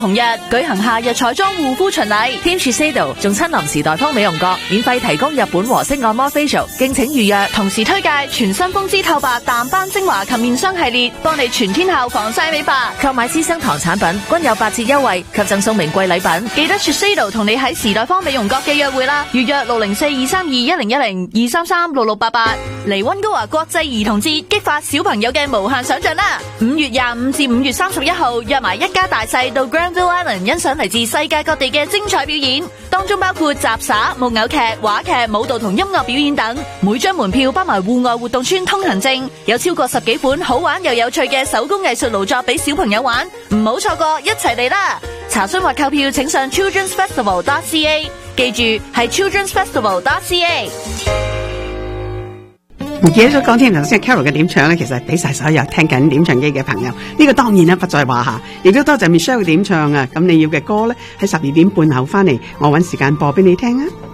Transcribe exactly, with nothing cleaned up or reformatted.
同日舉行夏日彩妝護膚巡禮，添住 Sado 仲親臨時代方美容閣，免費提供日本和式按摩 facial， 敬請預約。同時推介全新風姿透白淡斑精華及面霜系列，幫你全天候防曬美白。購買資生堂產品均有八折優惠及贈送名貴禮品，記得說 Sado 同你喺時代方美容閣嘅約會啦！預約六零四二三二一零一零二三三六六八八。嚟溫哥華國際兒童節，激發小朋友嘅無限想象啦！五月廿五至五月三十一號，約埋一家大細到 Granville Island 欣賞嚟自世界各地嘅精彩表演，當中包括雜耍、木偶劇、話劇、舞蹈同音樂表演等。每張門票包埋戶外活動村通行證，有超過十幾款好玩又有趣嘅手工藝術勞作俾小朋友玩，唔好錯過，一齊嚟啦！查詢或購票請上 children's festival dot c a， 記住係 children's festival dot c a。 唔記得咗講添，頭先 Carol 嘅點唱咧，其實俾晒所有聽緊點唱機嘅朋友。呢、這個當然啦，不在話下。亦都多謝 Michelle 嘅點唱啊！咁你要嘅歌咧，喺十二點半後翻嚟，我搵時間播俾你聽啊！